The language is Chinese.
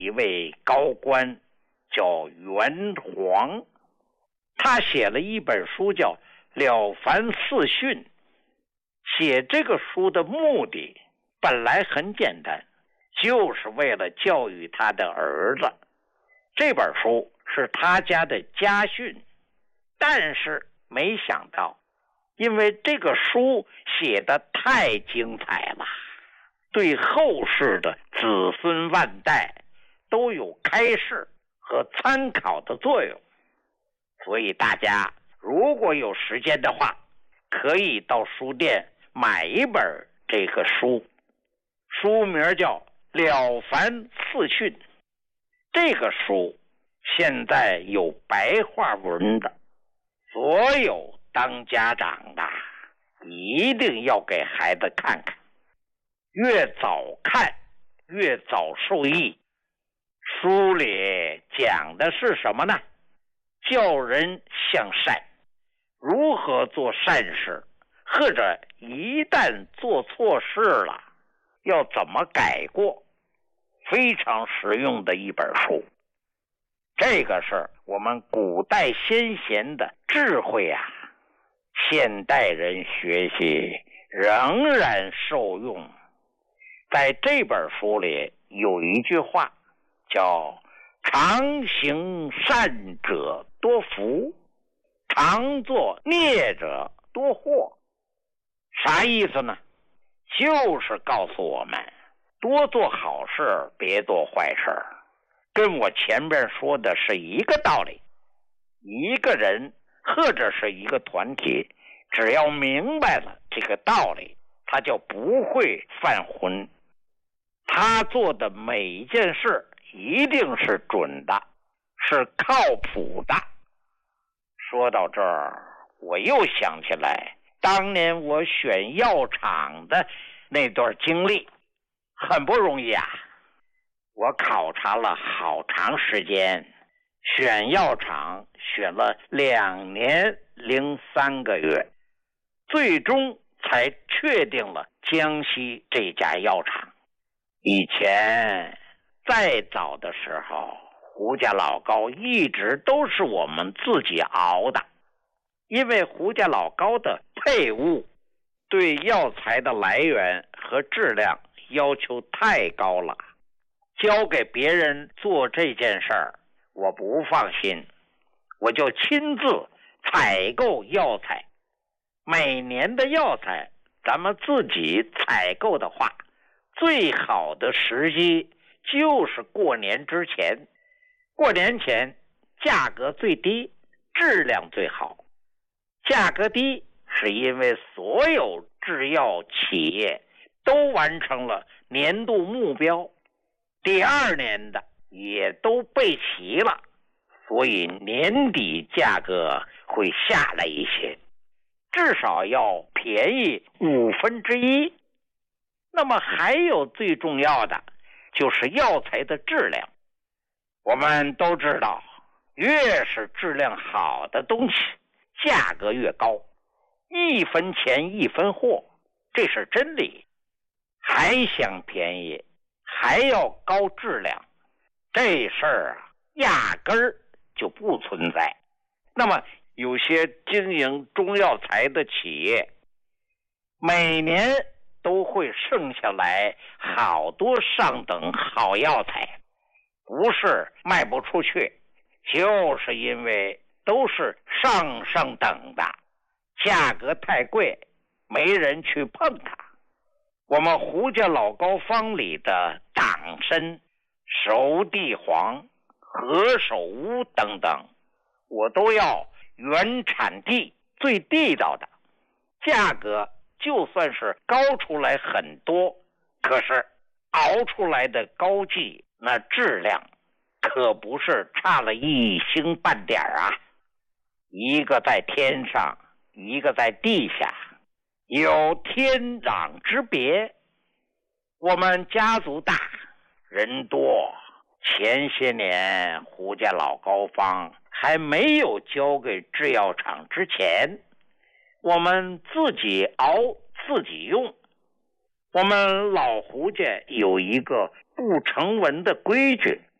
一位高官叫袁黄，他写了一本书叫《了凡四训》。写这个书的目的本来很简单，就是为了教育他的儿子。这本书是他家的家训，但是没想到，因为这个书写得太精彩了，对后世的子孙万代都有开示和参考的作用。所以大家如果有时间的话，可以到书店买一本这个书，书名叫《了凡四训》。这个书现在有白话文的，所有当家长的一定要给孩子看看，越早看越早受益。书里讲的是什么呢？教人向善，如何做善事，或者一旦做错事了要怎么改过，非常实用的一本书。这个是我们古代先贤的智慧啊，现代人学习仍然受用。在这本书里有一句话叫常行善者多福，常作孽者多祸。啥意思呢？就是告诉我们多做好事，别做坏事，跟我前边说的是一个道理。一个人或者是一个团体，只要明白了这个道理，他就不会犯浑。他做的每一件事一定是准的，是靠谱的。说到这儿，我又想起来当年我选药厂的那段经历，很不容易啊。我考察了好长时间，选药厂选了2年03个月，最终才确定了江西这家药厂。以前再早的时候，胡家老膏一直都是我们自己熬的，因为胡家老膏的配物对药材的来源和质量要求太高了，交给别人做这件事儿我不放心，我就亲自采购药材。每年的药材咱们自己采购的话，最好的时机就是过年之前。过年前价格最低，质量最好。价格低是因为所有制药企业都完成了年度目标，第2年的也都备齐了，所以年底价格会下来一些，至少要便宜1/5。那么还有最重要的就是药材的质量。我们都知道，越是质量好的东西价格越高，1分钱1分货，这是真理。还想便宜还要高质量，这事儿啊压根儿就不存在。那么有些经营中药材的企业每年都会剩下来好多上等好药材，不是卖不出去，就是因为都是上等的，价格太贵，没人去碰它。我们胡家老膏方里的党参、熟地黄、何首乌等等，我都要原产地最地道的，价格就算是高出来很多，可是熬出来的膏剂那质量可不是差了1星半点啊。一个在天上，一个在地下，有天壤之别。我们家族大，人多，前些年胡家老膏方还没有交给制药厂之前，我们自己熬自己用。我们老胡家有一个不成文的规矩，